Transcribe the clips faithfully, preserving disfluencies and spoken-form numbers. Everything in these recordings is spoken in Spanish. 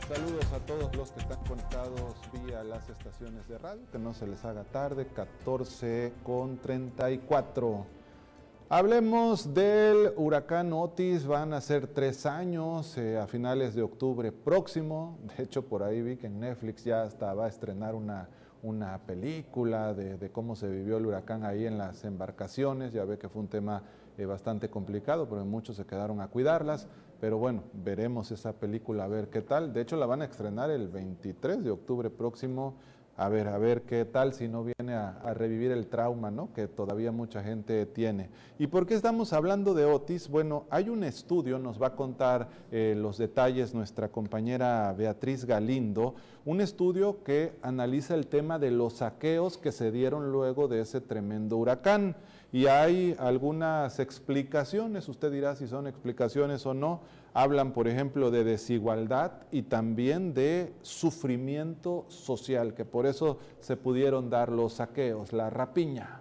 Saludos a todos los que están conectados vía las estaciones de radio, que no se les haga tarde, catorce con treinta y cuatro. Hablemos del huracán Otis. Van a ser tres años eh, a finales de octubre próximo. De hecho, por ahí vi que en Netflix ya hasta va a estrenar una, una película de, de cómo se vivió el huracán ahí en las embarcaciones. Ya ve que fue un tema eh, bastante complicado, pero muchos se quedaron a cuidarlas. Pero bueno, veremos esa película a ver qué tal. De hecho, la van a estrenar el veintitrés de octubre próximo. A ver, a ver qué tal, si no viene a, a revivir el trauma, ¿no?, que todavía mucha gente tiene. ¿Y por qué estamos hablando de Otis? Bueno, hay un estudio, nos va a contar eh, los detalles nuestra compañera Beatriz Galindo, un estudio que analiza el tema de los saqueos que se dieron luego de ese tremendo huracán. Y hay algunas explicaciones, usted dirá si son explicaciones o no. Hablan, por ejemplo, de desigualdad y también de sufrimiento social, que por eso se pudieron dar los saqueos, la rapiña.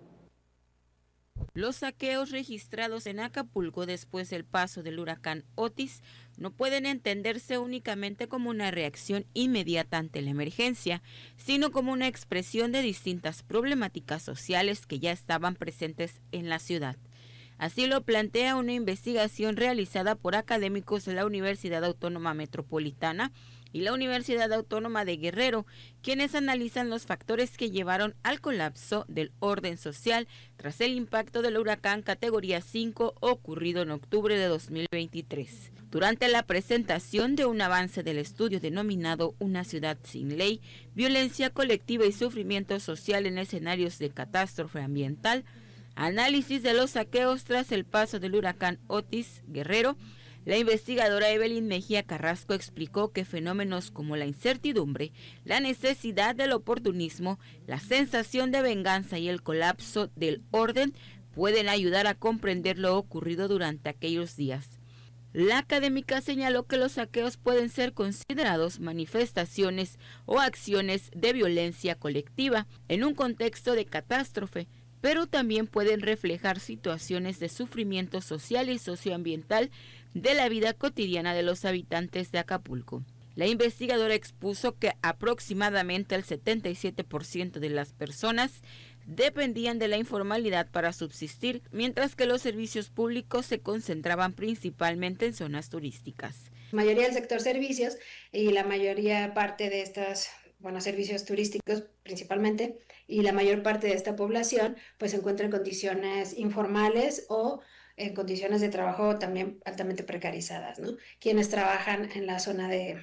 Los saqueos registrados en Acapulco después del paso del huracán Otis no pueden entenderse únicamente como una reacción inmediata ante la emergencia, sino como una expresión de distintas problemáticas sociales que ya estaban presentes en la ciudad. Así lo plantea una investigación realizada por académicos de la Universidad Autónoma Metropolitana y la Universidad Autónoma de Guerrero, quienes analizan los factores que llevaron al colapso del orden social tras el impacto del huracán categoría cinco ocurrido en octubre de dos mil veintitrés. Durante la presentación de un avance del estudio denominado Una ciudad sin ley, violencia colectiva y sufrimiento social en escenarios de catástrofe ambiental, análisis de los saqueos tras el paso del huracán Otis Guerrero, la investigadora Evelyn Mejía Carrasco explicó que fenómenos como la incertidumbre, la necesidad del oportunismo, la sensación de venganza y el colapso del orden pueden ayudar a comprender lo ocurrido durante aquellos días. La académica señaló que los saqueos pueden ser considerados manifestaciones o acciones de violencia colectiva en un contexto de catástrofe, pero también pueden reflejar situaciones de sufrimiento social y socioambiental de la vida cotidiana de los habitantes de Acapulco. La investigadora expuso que aproximadamente el setenta y siete por ciento de las personas dependían de la informalidad para subsistir, mientras que los servicios públicos se concentraban principalmente en zonas turísticas. La mayoría del sector servicios y la mayoría parte de estas bueno, servicios turísticos principalmente, y la mayor parte de esta población pues se encuentra en condiciones informales o en condiciones de trabajo también altamente precarizadas, ¿no? Quienes trabajan en la zona de,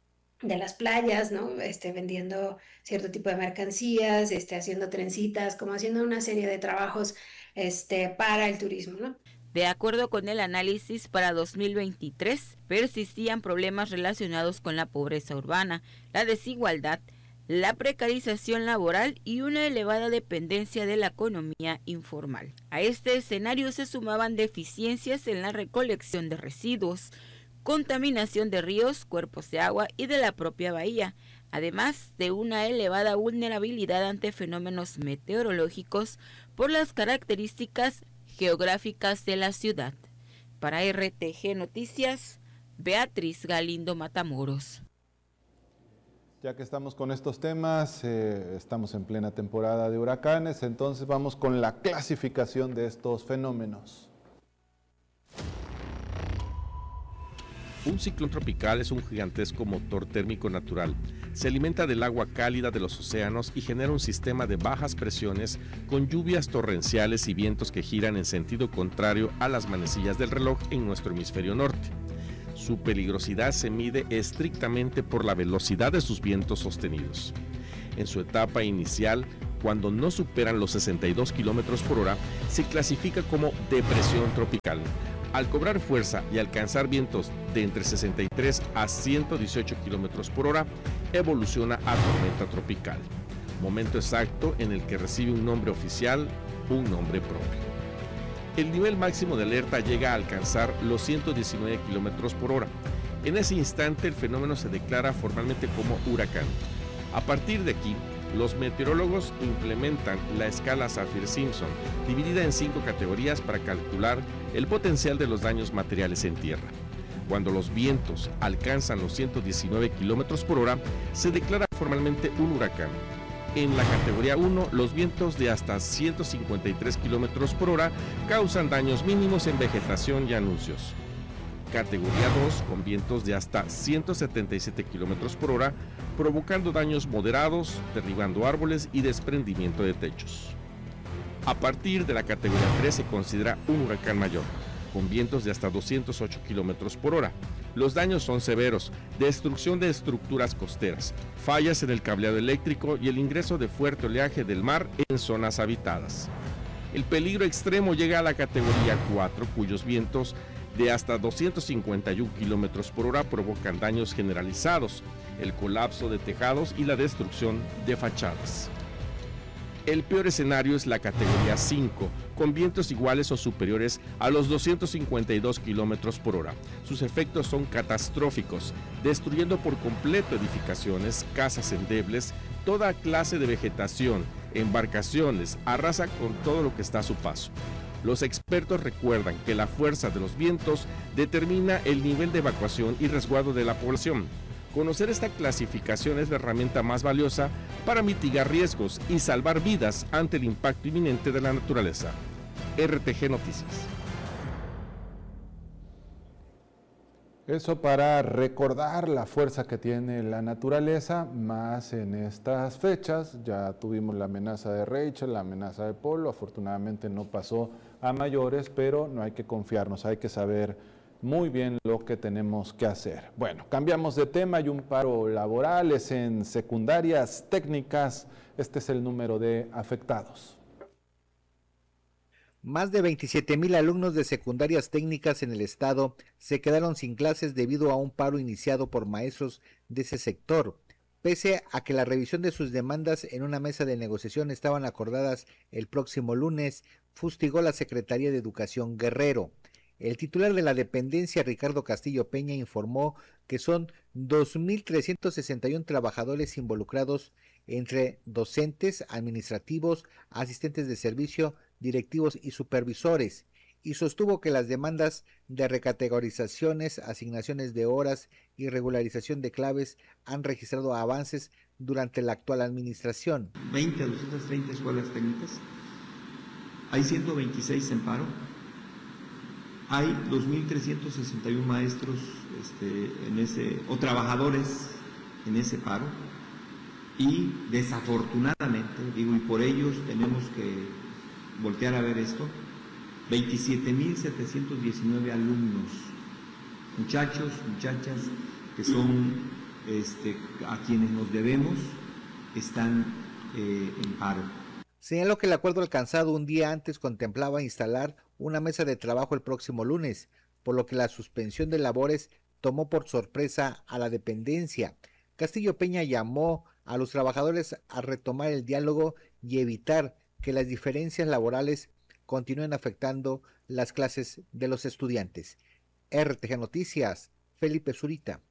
de las playas, ¿no? Este, vendiendo cierto tipo de mercancías, este, haciendo trencitas, como haciendo una serie de trabajos este, para el turismo, ¿no? De acuerdo con el análisis, para dos mil veintitrés persistían problemas relacionados con la pobreza urbana, la desigualdad, la precarización laboral y una elevada dependencia de la economía informal. A este escenario se sumaban deficiencias en la recolección de residuos, contaminación de ríos, cuerpos de agua y de la propia bahía, además de una elevada vulnerabilidad ante fenómenos meteorológicos por las características geográficas de la ciudad. Para R T G Noticias, Beatriz Galindo Matamoros. Ya que estamos con estos temas, eh, estamos en plena temporada de huracanes, entonces vamos con la clasificación de estos fenómenos. Un ciclón tropical es un gigantesco motor térmico natural. Se alimenta del agua cálida de los océanos y genera un sistema de bajas presiones con lluvias torrenciales y vientos que giran en sentido contrario a las manecillas del reloj en nuestro hemisferio norte. Su peligrosidad se mide estrictamente por la velocidad de sus vientos sostenidos. En su etapa inicial, cuando no superan los sesenta y dos kilómetros por hora, se clasifica como depresión tropical. Al cobrar fuerza y alcanzar vientos de entre sesenta y tres a ciento dieciocho kilómetros por hora, evoluciona a tormenta tropical, momento exacto en el que recibe un nombre oficial, un nombre propio. El nivel máximo de alerta llega a alcanzar los ciento diecinueve kilómetros por hora. En ese instante el fenómeno se declara formalmente como huracán. A partir de aquí, los meteorólogos implementan la escala Saffir-Simpson, dividida en cinco categorías para calcular el potencial de los daños materiales en tierra. Cuando los vientos alcanzan los ciento diecinueve kilómetros por hora, se declara formalmente un huracán. En la categoría uno, los vientos de hasta ciento cincuenta y tres kilómetros por hora causan daños mínimos en vegetación y anuncios. Categoría dos, con vientos de hasta ciento setenta y siete kilómetros por hora, provocando daños moderados, derribando árboles y desprendimiento de techos. A partir de la categoría tres se considera un huracán mayor, con vientos de hasta doscientos ocho kilómetros por hora. Los daños son severos: destrucción de estructuras costeras, fallas en el cableado eléctrico y el ingreso de fuerte oleaje del mar en zonas habitadas. El peligro extremo llega a la categoría cuatro, cuyos vientos de hasta doscientos cincuenta y uno kilómetros por hora provocan daños generalizados, el colapso de tejados y la destrucción de fachadas. El peor escenario es la categoría cinco, con vientos iguales o superiores a los doscientos cincuenta y dos kilómetros por hora. Sus efectos son catastróficos, destruyendo por completo edificaciones, casas endebles, toda clase de vegetación, embarcaciones, arrasa con todo lo que está a su paso. Los expertos recuerdan que la fuerza de los vientos determina el nivel de evacuación y resguardo de la población. Conocer esta clasificación es la herramienta más valiosa para mitigar riesgos y salvar vidas ante el impacto inminente de la naturaleza. R T G Noticias. Eso para recordar la fuerza que tiene la naturaleza, más en estas fechas. Ya tuvimos la amenaza de Rachel, la amenaza de Polo, afortunadamente no pasó a mayores, pero no hay que confiarnos, hay que saber muy bien lo que tenemos que hacer. Bueno, cambiamos de tema. Hay un paro laboral, es en secundarias técnicas. Este es el número de afectados. Más de veintisiete mil alumnos de secundarias técnicas en el estado se quedaron sin clases debido a un paro iniciado por maestros de ese sector. Pese a que la revisión de sus demandas en una mesa de negociación estaban acordadas el próximo lunes, fustigó la Secretaría de Educación Guerrero. El titular de la dependencia, Ricardo Castillo Peña, informó que son dos mil trescientos sesenta y uno trabajadores involucrados entre docentes, administrativos, asistentes de servicio, directivos y supervisores, y sostuvo que las demandas de recategorizaciones, asignaciones de horas y regularización de claves han registrado avances durante la actual administración. veinte a doscientas treinta escuelas técnicas, hay ciento veintiséis en paro. Hay dos mil trescientos sesenta y uno maestros este, en ese, o trabajadores en ese paro, y desafortunadamente, digo, y por ellos tenemos que voltear a ver esto, veintisiete mil setecientos diecinueve alumnos, muchachos, muchachas, que son este, a quienes nos debemos, están eh, en paro. Señaló que el acuerdo alcanzado un día antes contemplaba instalar una mesa de trabajo el próximo lunes, por lo que la suspensión de labores tomó por sorpresa a la dependencia. Castillo Peña llamó a los trabajadores a retomar el diálogo y evitar que las diferencias laborales continúen afectando las clases de los estudiantes. R T G Noticias, Felipe Zurita.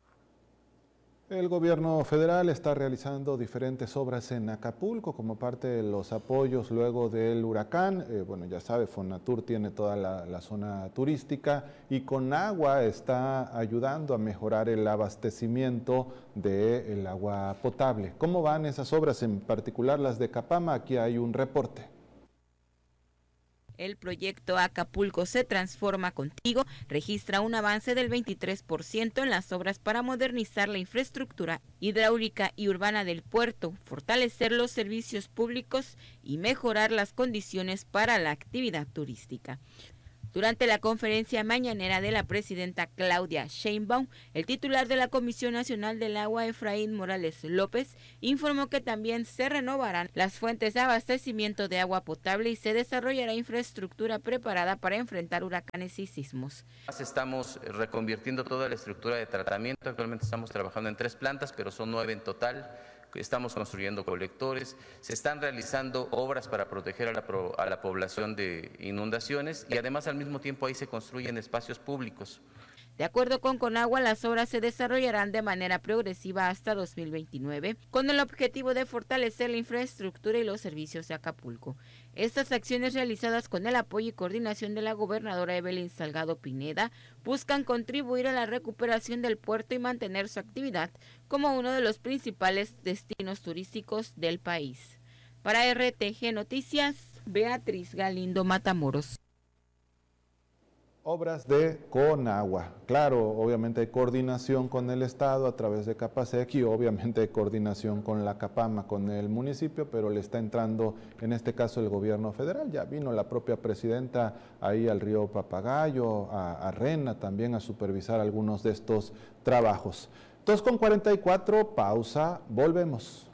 El gobierno federal está realizando diferentes obras en Acapulco como parte de los apoyos luego del huracán. Eh, bueno, ya sabe, Fonatur tiene toda la, la zona turística y Conagua está ayudando a mejorar el abastecimiento del agua potable. ¿Cómo van esas obras, en particular las de Capama? Aquí hay un reporte. El proyecto Acapulco se transforma contigo registra un avance del veintitrés por ciento en las obras para modernizar la infraestructura hidráulica y urbana del puerto, fortalecer los servicios públicos y mejorar las condiciones para la actividad turística. Durante la conferencia mañanera de la presidenta Claudia Sheinbaum, el titular de la Comisión Nacional del Agua, Efraín Morales López, informó que también se renovarán las fuentes de abastecimiento de agua potable y se desarrollará infraestructura preparada para enfrentar huracanes y sismos. Estamos reconvirtiendo toda la estructura de tratamiento. Actualmente estamos trabajando en tres plantas, pero son nueve en total. Estamos construyendo colectores, se están realizando obras para proteger a la, a la población de inundaciones y además al mismo tiempo ahí se construyen espacios públicos. De acuerdo con Conagua, las obras se desarrollarán de manera progresiva hasta dos mil veintinueve, con el objetivo de fortalecer la infraestructura y los servicios de Acapulco. Estas acciones, realizadas con el apoyo y coordinación de la gobernadora Evelyn Salgado Pineda, buscan contribuir a la recuperación del puerto y mantener su actividad como uno de los principales destinos turísticos del país. Para R T G Noticias, Beatriz Galindo Matamoros. Obras de Conagua. Claro, obviamente hay coordinación con el Estado a través de Capasec y obviamente hay coordinación con la Capama, con el municipio, pero le está entrando en este caso el gobierno federal. Ya vino la propia presidenta ahí al río Papagayo, a, a Rena también a supervisar algunos de estos trabajos. dos con cuarenta y cuatro, pausa, volvemos.